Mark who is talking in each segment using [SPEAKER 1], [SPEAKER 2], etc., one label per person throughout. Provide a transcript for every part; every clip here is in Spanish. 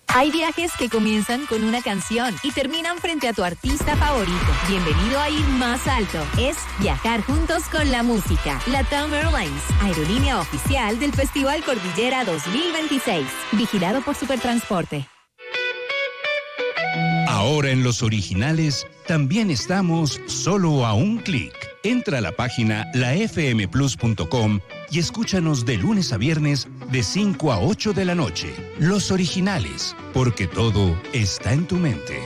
[SPEAKER 1] Hay viajes que comienzan con una canción y terminan frente a tu artista favorito. Bienvenido a ir más alto. Es viajar juntos con la música. LATAM Airlines, aerolínea oficial del Festival Cordillera 2026. Vigilado por Supertransporte.
[SPEAKER 2] Ahora en Los Originales también estamos solo a un clic. Entra a la página lafmplus.com y escúchanos de lunes a viernes de 5 a 8 de la noche. Los Originales, porque todo está en tu mente.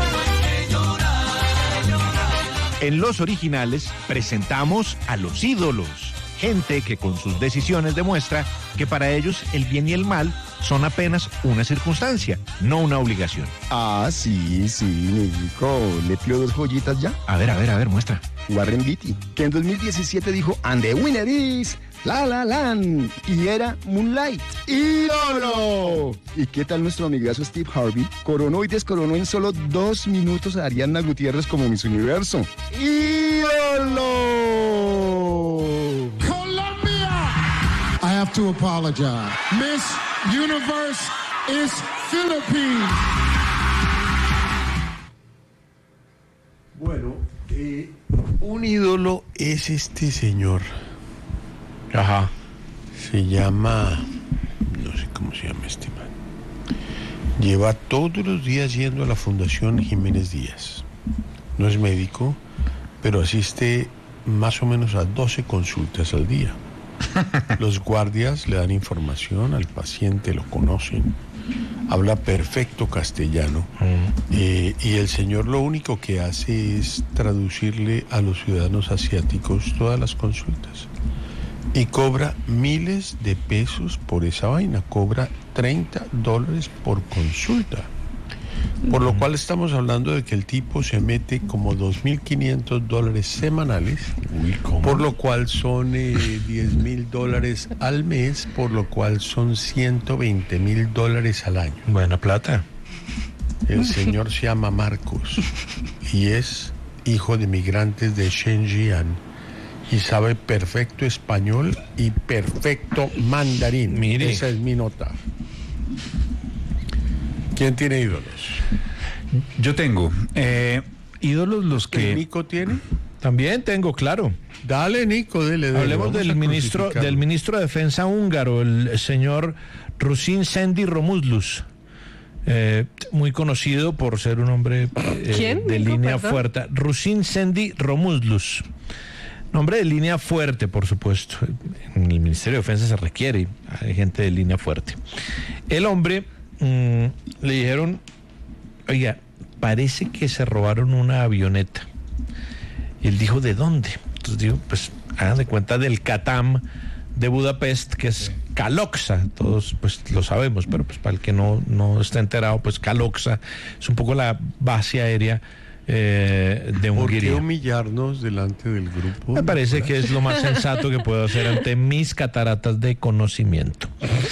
[SPEAKER 3] En Los Originales presentamos a los ídolos, gente que con sus decisiones demuestra que para ellos el bien y el mal son apenas una circunstancia, no una obligación.
[SPEAKER 4] Ah, sí, Nico. ¿Le pido 2 joyitas ya?
[SPEAKER 3] A ver, muestra.
[SPEAKER 4] Warren Beatty, que en 2017 dijo, and the winner is La La Land, y era Moonlight. ¡Ídolo! ¿Y qué tal nuestro amigazo Steve Harvey? Coronó y descoronó en solo 2 minutos a Ariana Gutiérrez como Miss Universo. ¡Ídolo!
[SPEAKER 5] Colombia! I have to apologize. Miss Universe is Philippines.
[SPEAKER 6] Bueno, un ídolo es este señor. Ajá. Se llama... no sé cómo se llama este man. Lleva todos los días yendo a la Fundación Jiménez Díaz. No es médico, pero asiste más o menos a 12 consultas al día. Los guardias le dan información al paciente, lo conocen. Habla perfecto castellano. Y el señor lo único que hace es traducirle a los ciudadanos asiáticos todas las consultas. Y cobra miles de pesos por esa vaina. Cobra $30 por consulta. Por lo cual estamos hablando de que el tipo se mete como $2.500 semanales. Uy, ¿cómo? Por lo cual son $10.000 al mes, por lo cual son $120.000 al año.
[SPEAKER 3] Buena plata.
[SPEAKER 6] El señor se llama Marcos y es hijo de migrantes de Shenzhen y sabe perfecto español y perfecto mandarín.
[SPEAKER 3] Mire.
[SPEAKER 6] Esa es mi nota. ¿Quién tiene ídolos?
[SPEAKER 3] Yo tengo ídolos los que...
[SPEAKER 6] ¿Nico tiene?
[SPEAKER 3] También tengo, claro.
[SPEAKER 6] Dale, Nico, dele.
[SPEAKER 3] Hablemos del ministro de Defensa húngaro, el señor Rusin Sendiromuldus. Muy conocido por ser un hombre de línea fuerte. Rusin Sendiromuldus. Nombre de línea fuerte, por supuesto. En el Ministerio de Defensa se requiere, hay gente de línea fuerte. El hombre, le dijeron, oiga, parece que se robaron una avioneta. Y él dijo, ¿de dónde? Entonces digo, pues hagan de cuenta del CATAM de Budapest, que es Kaloxa, todos pues lo sabemos, pero pues para el que no está enterado, pues Kaloxa es un poco la base aérea de Hungría.
[SPEAKER 6] ¿Por qué humillarnos delante del grupo?
[SPEAKER 3] Me parece que es lo más sensato que puedo hacer ante mis cataratas de conocimiento.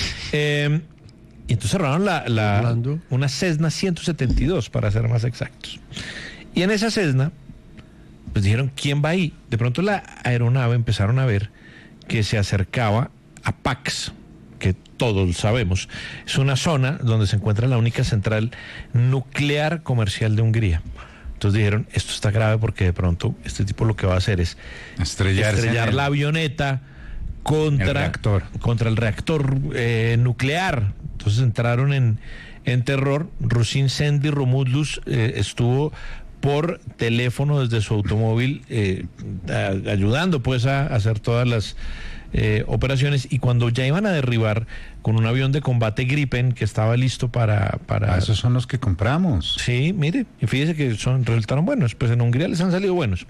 [SPEAKER 3] Y entonces robaron una Cessna 172, para ser más exactos. Y en esa Cessna, pues dijeron, ¿quién va ahí? De pronto la aeronave empezaron a ver que se acercaba a Pax, que todos sabemos, es una zona donde se encuentra la única central nuclear comercial de Hungría. Entonces dijeron, esto está grave porque de pronto este tipo lo que va a hacer es estrellar la avioneta contra el reactor nuclear. Entonces entraron en terror. Rusin Sendiromuldus estuvo por teléfono desde su automóvil ayudando pues a hacer todas las operaciones, y cuando ya iban a derribar con un avión de combate Gripen que estaba listo para...
[SPEAKER 7] esos son los que compramos.
[SPEAKER 3] Sí, mire, y fíjese que resultaron buenos, pues en Hungría les han salido buenos.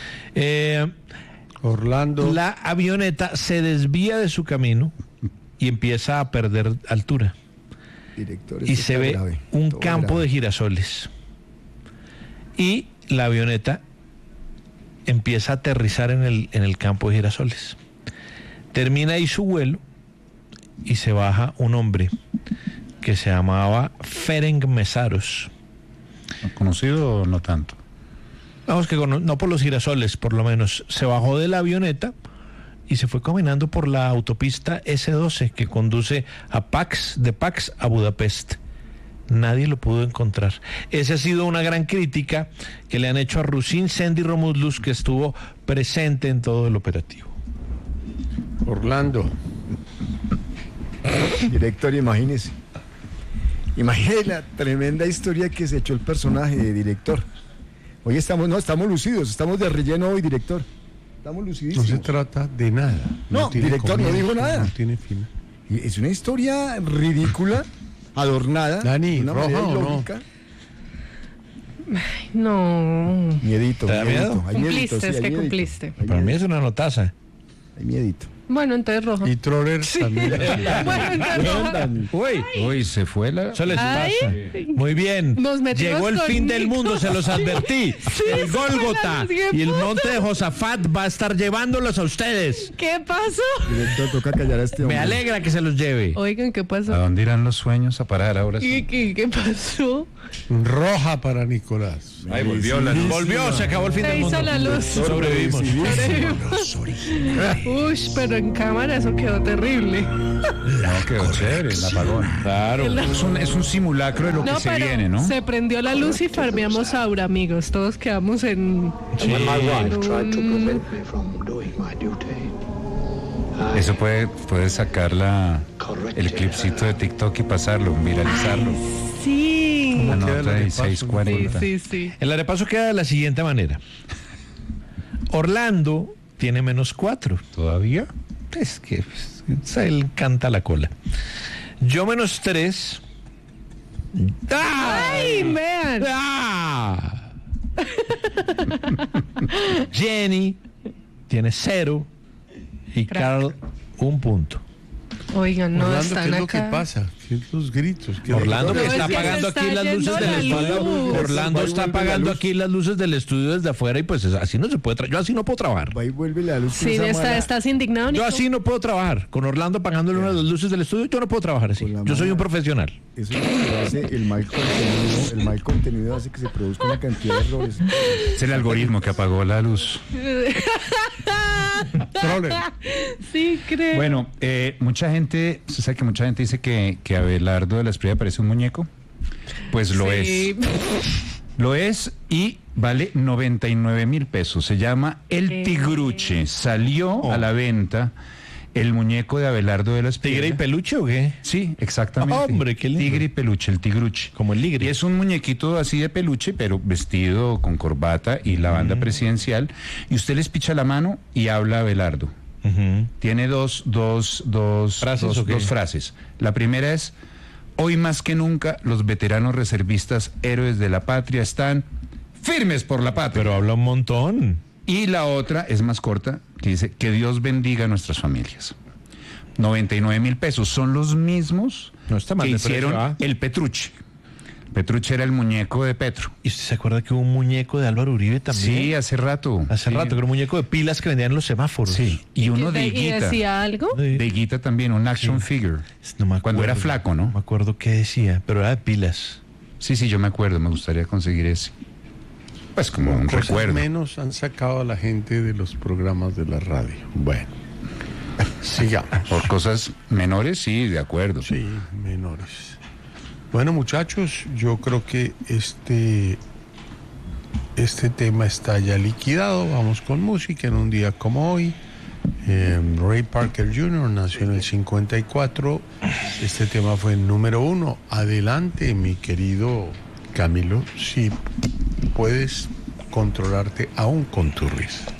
[SPEAKER 6] Orlando.
[SPEAKER 3] La avioneta se desvía de su camino y empieza a perder altura. Y se ve un campo de girasoles. Y la avioneta empieza a aterrizar en el campo de girasoles. Termina ahí su vuelo y se baja un hombre que se llamaba Ferenc Mesaros.
[SPEAKER 7] ¿Conocido o no tanto?
[SPEAKER 3] Vamos que no por los girasoles, por lo menos. Se bajó de la avioneta y se fue caminando por la autopista S12 que conduce de Pax a Budapest. Nadie lo pudo encontrar. Esa ha sido una gran crítica que le han hecho a Rusín Sendy Romulus, que estuvo presente en todo el operativo.
[SPEAKER 6] Orlando.
[SPEAKER 4] Director, imagínese la tremenda historia que se echó el personaje de director. Hoy estamos lucidos, estamos de relleno hoy, director. Estamos lucidísimos.
[SPEAKER 6] No se trata de nada.
[SPEAKER 4] No, director, no dijo nada.
[SPEAKER 6] No tiene fin.
[SPEAKER 4] Es una historia ridícula, adornada.
[SPEAKER 6] Dani,
[SPEAKER 4] una
[SPEAKER 6] ¿roja
[SPEAKER 4] manera
[SPEAKER 6] o no?
[SPEAKER 4] ilógica.
[SPEAKER 8] No.
[SPEAKER 4] Miedito.
[SPEAKER 3] ¿Te da miedo?
[SPEAKER 4] Hay
[SPEAKER 8] Cumpliste,
[SPEAKER 4] miedito, sí,
[SPEAKER 8] es
[SPEAKER 4] hay
[SPEAKER 8] que
[SPEAKER 4] miedito.
[SPEAKER 8] cumpliste.
[SPEAKER 4] Hay
[SPEAKER 3] Para mí
[SPEAKER 4] miedito,
[SPEAKER 3] es una notaza.
[SPEAKER 4] hay miedito.
[SPEAKER 8] Bueno, entonces rojo.
[SPEAKER 6] Y Troller también.
[SPEAKER 8] Bueno, entonces rojo.
[SPEAKER 7] Uy, se fue la...
[SPEAKER 3] Eso les
[SPEAKER 8] Ay.
[SPEAKER 3] pasa. Muy bien.
[SPEAKER 8] Nos metimos
[SPEAKER 3] Llegó el
[SPEAKER 8] con
[SPEAKER 3] fin del
[SPEAKER 8] Nico.
[SPEAKER 3] mundo, se los advertí. El Gólgota y el monte de Josafat va a estar llevándolos a ustedes.
[SPEAKER 8] ¿Qué pasó?
[SPEAKER 4] Director, toca callar a este hombre.
[SPEAKER 3] Me alegra que se los lleve.
[SPEAKER 8] Oigan, ¿qué
[SPEAKER 7] ¿A
[SPEAKER 8] pasó?
[SPEAKER 7] dónde irán los sueños a parar ahora sí?
[SPEAKER 8] ¿Qué pasó?
[SPEAKER 6] Roja para Nicolás.
[SPEAKER 7] Ahí volvió la luz.
[SPEAKER 3] Volvió, se acabó el fin
[SPEAKER 8] Se
[SPEAKER 3] del
[SPEAKER 8] hizo
[SPEAKER 3] mundo.
[SPEAKER 8] la luz.
[SPEAKER 3] Sobrevivimos.
[SPEAKER 8] Uy, pero en cámara eso quedó terrible.
[SPEAKER 7] No, quedó chévere, el apagón.
[SPEAKER 3] Claro.
[SPEAKER 7] Es un simulacro de lo que
[SPEAKER 8] No,
[SPEAKER 7] se
[SPEAKER 8] pero
[SPEAKER 7] viene, ¿no?
[SPEAKER 8] se prendió la luz y farmeamos aura, amigos. Todos quedamos en...
[SPEAKER 7] Eso puede sacar el clipcito de TikTok y pasarlo, viralizarlo.
[SPEAKER 8] Sí.
[SPEAKER 7] La
[SPEAKER 6] queda el
[SPEAKER 7] nota de
[SPEAKER 6] arepazo?
[SPEAKER 7] 6:40.
[SPEAKER 8] Sí.
[SPEAKER 3] El arepaso queda de la siguiente manera. Orlando tiene -4.
[SPEAKER 7] ¿Todavía?
[SPEAKER 3] Es que él canta la cola. Yo -3. ¡Ah!
[SPEAKER 8] ¡Ay, vean!
[SPEAKER 3] ¡Ah! Jenny tiene 0 y
[SPEAKER 8] Crack.
[SPEAKER 3] Carl 1 punto.
[SPEAKER 8] Oigan, no
[SPEAKER 6] Orlando, ¿qué
[SPEAKER 8] están
[SPEAKER 6] es lo que
[SPEAKER 8] acá.
[SPEAKER 6] pasa? ¿Qué los gritos? ¿Qué
[SPEAKER 3] Orlando
[SPEAKER 8] No,
[SPEAKER 3] que
[SPEAKER 8] es
[SPEAKER 3] está
[SPEAKER 8] que se
[SPEAKER 3] apagando
[SPEAKER 8] está
[SPEAKER 3] aquí las luces
[SPEAKER 8] yendo
[SPEAKER 3] del
[SPEAKER 8] la
[SPEAKER 3] estudio.
[SPEAKER 8] luz.
[SPEAKER 3] Orlando
[SPEAKER 4] Va y
[SPEAKER 3] está
[SPEAKER 4] vuelve la
[SPEAKER 3] apagando
[SPEAKER 4] luz.
[SPEAKER 3] aquí las luces del estudio desde afuera y pues así no se puede yo así no puedo trabajar.
[SPEAKER 4] Va y vuelve la luz.
[SPEAKER 8] Sí, estás indignado, Nico.
[SPEAKER 3] Yo así no puedo trabajar. Con Orlando apagándole una de las luces del estudio, yo no puedo trabajar así.
[SPEAKER 4] Con la
[SPEAKER 3] Yo soy
[SPEAKER 4] mano.
[SPEAKER 3] un profesional.
[SPEAKER 4] Eso es lo que hace el mal contenido hace que se produzca una cantidad de errores.
[SPEAKER 7] Es el algoritmo que apagó la luz.
[SPEAKER 6] Troller.
[SPEAKER 8] Sí, creo.
[SPEAKER 7] Bueno, mucha gente, usted sabe que mucha gente dice que Abelardo de la Espriella parece un muñeco. Pues lo
[SPEAKER 8] Sí.
[SPEAKER 7] es. Lo es y vale 99,000 pesos. Se llama El Tigruche. Salió a la venta el muñeco de Abelardo de la Espriella.
[SPEAKER 3] ¿Tigre y peluche o qué?
[SPEAKER 7] Sí, exactamente.
[SPEAKER 3] Hombre, qué lindo.
[SPEAKER 7] Tigre y peluche, el Tigruche.
[SPEAKER 3] Como el ligre.
[SPEAKER 7] Y es un muñequito así de peluche, pero vestido con corbata y la banda presidencial. Y usted les picha la mano y habla a Abelardo.
[SPEAKER 3] Ujú.
[SPEAKER 7] Tiene dos
[SPEAKER 3] ¿Frases o qué?
[SPEAKER 7] frases. La primera es: hoy más que nunca los veteranos reservistas héroes de la patria están firmes por la patria.
[SPEAKER 3] Pero habla un montón.
[SPEAKER 7] Y la otra es más corta, que dice: que Dios bendiga a nuestras familias. 99,000 pesos. Son los mismos
[SPEAKER 3] No está mal
[SPEAKER 7] que
[SPEAKER 3] de precio,
[SPEAKER 7] hicieron
[SPEAKER 3] ¿ah?
[SPEAKER 7] el Petrucci. Petrucci era el muñeco de Petro.
[SPEAKER 3] ¿Y usted se acuerda que hubo un muñeco de Álvaro Uribe también?
[SPEAKER 7] Sí, hace rato.
[SPEAKER 3] Hace rato, que era un muñeco de pilas que vendían en los semáforos.
[SPEAKER 7] Sí, y uno de
[SPEAKER 8] ¿Y
[SPEAKER 7] Higuita.
[SPEAKER 8] decía algo?
[SPEAKER 3] Sí.
[SPEAKER 7] De Higuita también, un action figure.
[SPEAKER 3] No me acuerdo.
[SPEAKER 7] Cuando era flaco,
[SPEAKER 3] No me
[SPEAKER 7] ¿no?
[SPEAKER 3] acuerdo qué decía, pero era de pilas.
[SPEAKER 7] Sí, yo me acuerdo, me gustaría conseguir ese. Pues como un
[SPEAKER 6] Cosas
[SPEAKER 7] recuerdo.
[SPEAKER 6] menos han sacado a la gente de los programas de la radio. Bueno, sigamos.
[SPEAKER 7] Por cosas menores, sí, de acuerdo.
[SPEAKER 6] Sí, menores. Bueno, muchachos, yo creo que este tema está ya liquidado. Vamos con música en un día como hoy. Ray Parker Jr. nació en el 54. Este tema fue el número 1. Adelante, mi querido Camilo, si puedes controlarte aún con tu risa.